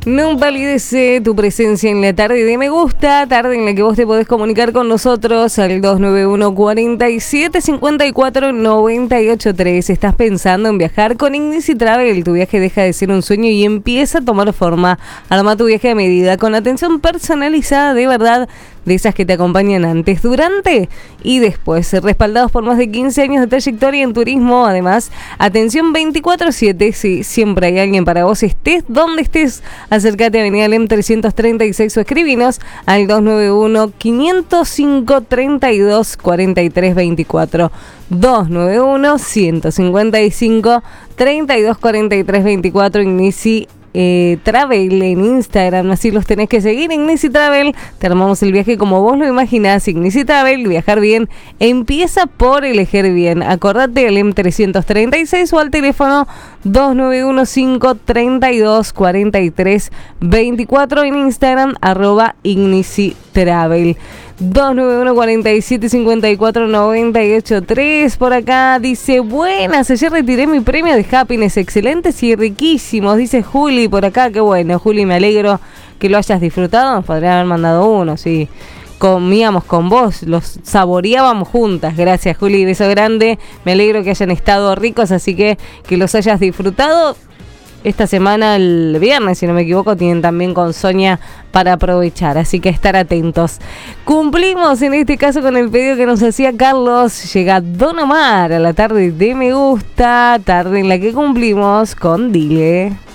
No palidece tu presencia en la tarde de Me Gusta, tarde en la que vos te podés comunicar con nosotros al 291 47 54 98 3. ¿Estás pensando en viajar con Ignicy Travel? Tu viaje deja de ser un sueño y empieza a tomar forma. Arma tu viaje a medida con atención personalizada de verdad, de esas que te acompañan antes, durante y después, respaldados por más de 15 años de trayectoria en turismo. Además, atención 24/7, sí, siempre hay alguien para vos, estés donde estés. Acércate a Avenida Lem 336 o escribinos al 291 505 32 43 24. 291 155 32 43 24. Ignicy Travel en Instagram, así los tenés que seguir. Ignicy Travel, te armamos el viaje como vos lo imaginás. Ignicy Travel, viajar bien empieza por elegir bien. Acordate del M336 o al teléfono 2915 32 43 24 en Instagram @Ignicy Travel. 291 47 54 98 3. Por acá dice: buenas, ayer retiré mi premio de Happiness, excelentes y riquísimos, dice Juli por acá. Qué bueno, Juli, me alegro que lo hayas disfrutado. Nos podrían haber mandado uno, sí. Comíamos con vos, los saboreábamos juntas. Gracias, Juli, beso grande. Me alegro que hayan estado ricos, así que los hayas disfrutado. Esta semana, el viernes, si no me equivoco, tienen también con Sonia para aprovechar, así que estar atentos. Cumplimos en este caso con el pedido que nos hacía Carlos. Llega Don Omar a la tarde de Me Gusta, tarde en la que cumplimos con Dile.